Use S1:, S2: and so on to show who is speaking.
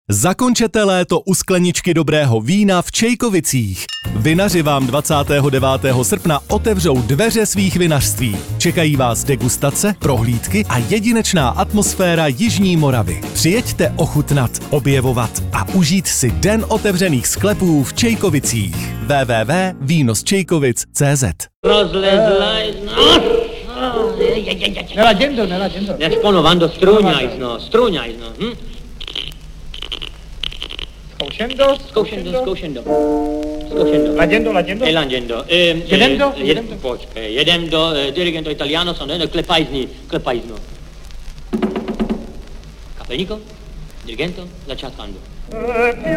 S1: Zakončete léto u skleničky dobrého vína v Čejkovicích. Vinaři vám 29. srpna otevřou dveře svých vinařství. Čekají vás degustace, prohlídky a jedinečná atmosféra Jižní Moravy. Přijeďte ochutnat, objevovat a užít si den otevřených sklepů v Čejkovicích. www.vínosčejkovic.cz
S2: Neladěndo.
S3: Nesponovando, struňajzno. Zkoušendo.
S2: Laděndo.
S3: Jedem do dirigento italiano, sono klepajzno. Kapelníko, dirigento, začátkando.